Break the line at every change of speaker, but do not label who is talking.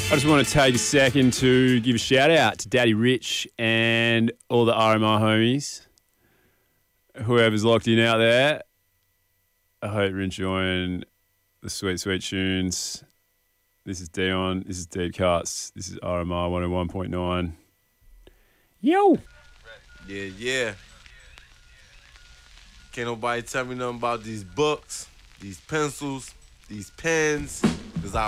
I just want to take a second to give a shout out to Daddy Rich and all the RMI homies. Whoever's locked in out there, I hope you're enjoying the sweet, sweet tunes. This is Dion. This is Deep Cuts. This is RMI 101.9. Yo!
Yeah. Can't nobody tell me nothing about these books, these pencils, these pens.